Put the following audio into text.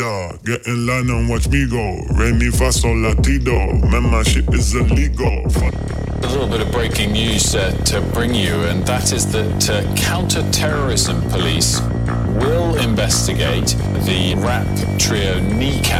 Yeah, get in line and watch me go. Remy Faso Latido. Man, my shit is illegal. A little bit of breaking news to bring you, and that is that counter-terrorism police will investigate the rap trio Kneecap